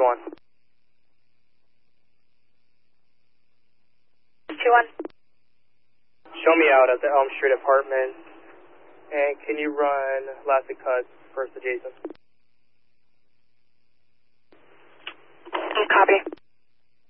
2-1. 2-1. Show me out at the Elm Street Apartments, and can you run last cuts first adjacent?